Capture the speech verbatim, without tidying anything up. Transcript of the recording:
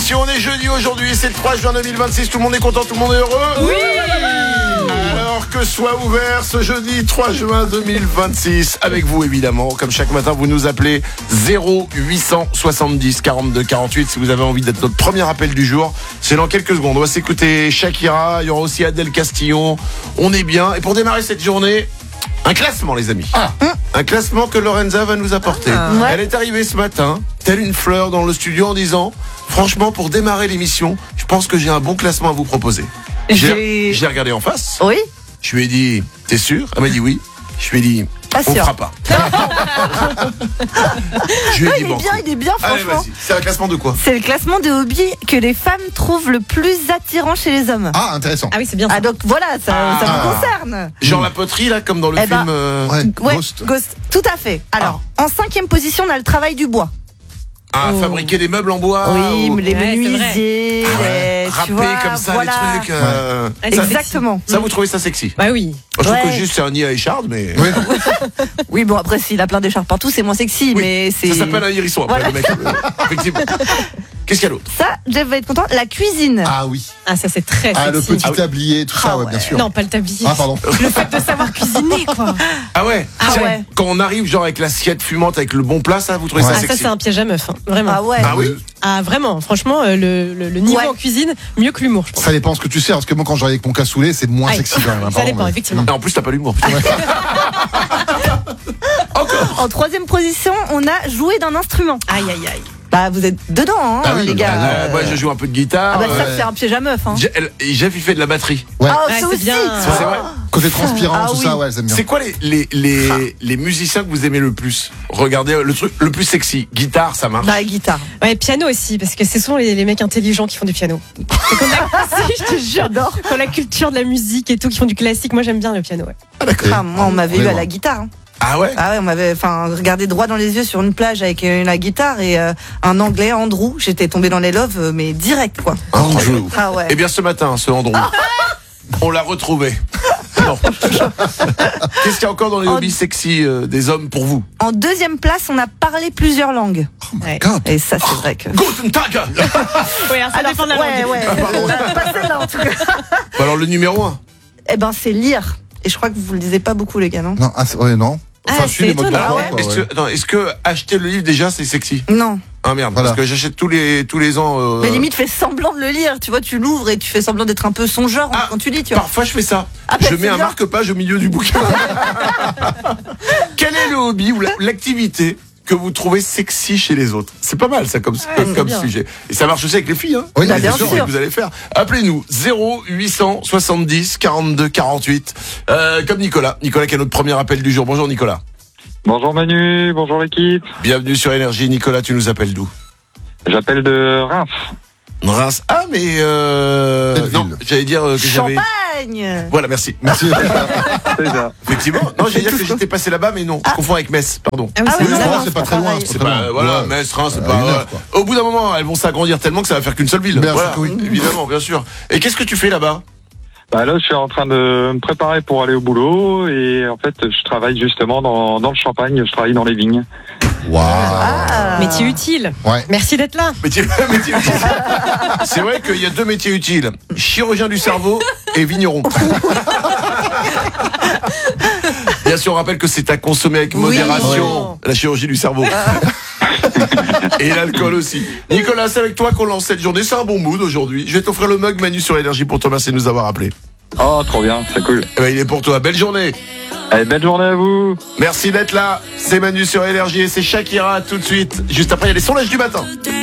l'émission, on est jeudi aujourd'hui, c'est le trois juin deux mille vingt-six, tout le monde est content, tout le monde est heureux? Oui. Alors que soit ouvert ce jeudi trois juin deux mille vingt-six, avec vous évidemment, comme chaque matin vous nous appelez zéro huit cent soixante-dix quarante-deux quarante-huit si vous avez envie d'être notre premier appel du jour. C'est dans quelques secondes, on va s'écouter Shakira, il y aura aussi Adèle Castillon, on est bien. Et pour démarrer cette journée, un classement les amis. Ah. Un classement que Lorenza va nous apporter. Ah, ouais. Elle est arrivée ce matin, telle une fleur dans le studio en disant: franchement, pour démarrer l'émission, je pense que j'ai un bon classement à vous proposer. J'ai, J'ai- j'ai regardé en face. Oui. Je lui ai dit: t'es sûr? Elle m'a dit oui. Je lui ai dit: Pas on ne sûr. fera pas. Je lui ai Ah, dit il est bon. bien, il est bien, Allez, franchement. vas-y. C'est un classement de quoi? C'est le classement des hobbies que les femmes trouvent le plus attirant chez les hommes. Ah, intéressant. Ah oui, c'est bien ça. Ah, donc voilà, ça, Ah. ça vous concerne. Genre la poterie là, comme dans le Eh ben, film. euh, Ouais, Ouais, Ghost. Ghost. Tout à fait. Alors, en cinquième position, on a le travail du bois. à Oh. fabriquer des meubles en bois. oui, ou- mais les Ouais, c'est menuisiers, Ouais, les, râper tu vois, comme ça, voilà. les trucs. euh, Ouais. ça, Exactement. ça, vous trouvez ça sexy? Bah oui. Je trouve Ouais. que juste c'est un nid à écharde, mais. Oui. Oui, bon, après, s'il a plein d'écharpes partout, c'est moins sexy, Oui, mais c'est. Ça s'appelle un hérisson après, Voilà. le mec. Euh, Effectivement. Qu'est-ce qu'il y a d'autre? Ça, Jeff va être content. La cuisine. Ah oui. Ah, ça c'est très Ah, le sexy. petit tablier, tout ça, Ah ouais, bien ouais. sûr. Non, pas le tablier. Ah, pardon. Le fait de savoir cuisiner, quoi. Ah ouais. Ah Tiens, ouais. Quand on arrive genre avec l'assiette fumante avec le bon plat, ça vous trouvez Ouais. ça Ah, ça sexy? c'est un piège à meuf, hein. Vraiment. Ah ouais. Ah oui. Ah, vraiment. Franchement, euh, le, le, le niveau Ouais. en cuisine, mieux que l'humour, je pense. Ça dépend ce que tu sais, parce que moi, quand j'arrive avec mon cassoulet, c'est moins Ouais. sexy quand même. hein, Ça pardon, dépend, mais- effectivement. Et en plus t'as pas l'humour. putain. Encore. En troisième position, on a joué d'un instrument. Aïe, aïe, aïe. Bah, vous êtes dedans, hein, Ah oui, les gars. Euh, moi je joue un peu de guitare. Ah bah, ça, euh, c'est un piège à meuf, hein. J'ai- elle- et Jeff il fait de la batterie. Ouais. Ah, Ouais, ça c'est aussi. bien. Ça, c'est vrai. Côté transpirant, Ah tout oui. ça, ouais, j'aime bien. C'est quoi les, les, les, les musiciens que vous aimez le plus? Regardez le truc le plus sexy. Guitare, ça marche. Bah, la guitare. Ouais, piano aussi, parce que ce sont les, les mecs intelligents qui font du piano. C'est comme la, si, je te jure, J'adore. dans la culture de la musique et tout, qui font du classique. Moi, j'aime bien le piano, ouais. Ah, d'accord. Ah, moi, on m'avait eu Vraiment. à la guitare. hein. Ah ouais? Ah ouais, on m'avait, enfin, regardé droit dans les yeux sur une plage avec euh, la guitare et euh, un Anglais, Andrew. J'étais tombée dans les loves, euh, mais direct, quoi. Incroyable. Ah ouais. Eh bien ce matin, ce Andrew, on l'a retrouvé. Non. Qu'est-ce qu'il y a encore dans les En- hobbies sexy euh, des hommes pour vous? En deuxième place, on a parlé plusieurs langues. Ouais. God. Et ça, c'est vrai que. Guten Tag. Ouais, alors ça Alors, dépend de la ouais, langue. ouais. pardon. Pas pas celle-là, en tout cas. Alors le numéro un. Eh ben, c'est lire. Et je crois que vous le disiez pas beaucoup, les gars, non? Non, ah, c'est- ouais, non. Enfin, Ah, je suis c'est les modes étonnant. d'emploi, Ah ouais quoi, Est-ce ouais. que, attends, est-ce que acheter le livre déjà c'est sexy? Non. Ah merde, Voilà. parce que j'achète tous les tous les ans. euh, Mais limite, fais semblant de le lire. Tu vois, tu l'ouvres et tu fais semblant d'être un peu songeur Ah, quand tu lis, tu vois. Parfois je fais ça. Ah, bah, je c'est mets un bien. marque-page au milieu du bouquin. Quel est le hobby ou la- l'activité que vous trouvez sexy chez les autres? C'est pas mal ça comme, comme, c'est comme bien. sujet. Et ça marche aussi avec les filles. Hein. Oui, Bah, bien bien sûr. sûr. Que vous allez faire. Appelez-nous zéro huit cent soixante-dix quarante-deux quarante-huit. Euh, comme Nicolas. Nicolas qui a notre premier appel du jour. Bonjour Nicolas. Bonjour Manu, bonjour l'équipe. Bienvenue sur Énergie. Nicolas, tu nous appelles d'où? J'appelle de Reims. Reims. Ah mais euh... Quelle non, ville? j'allais dire euh, que j'avais. Champagne. Voilà, merci. Merci. C'est ça. Effectivement. Non, j'allais dire que j'étais passé là-bas, mais non. Je confonds avec Metz. Pardon. Ah oui, Ah c'est oui, bizarre. non, c'est pas très loin. pareil. C'est C'est pas pas, très loin. voilà, Ouais. Metz, Reims, c'est Euh, pas. une heure, ouais. quoi. Au bout d'un moment, elles vont s'agrandir tellement que ça va faire qu'une seule ville. Bien voilà, sûr que oui. évidemment, bien sûr. Et qu'est-ce que tu fais là-bas? Bah là, je suis en train de me préparer pour aller au boulot et en fait, je travaille justement dans, dans le Champagne. Je travaille dans les vignes. Waouh. Ah. Métier utile. Ouais. Merci d'être là. Métier, métier utile. C'est vrai qu'il y a deux métiers utiles. Chirurgien du cerveau et vigneron. Bien sûr, on rappelle que c'est à consommer avec Oui. modération. La chirurgie du cerveau. Et l'alcool aussi. Nicolas, c'est avec toi qu'on lance cette journée. C'est un bon mood aujourd'hui. Je vais t'offrir le mug Manu sur Énergie pour te remercier de nous avoir appelés. Oh, trop bien, c'est cool. Eh ben, il est pour toi. Belle journée. Allez, belle journée à vous. Merci d'être là. C'est Manu sur Énergie et c'est Shakira tout de suite. Juste après, il y a les sondages du matin.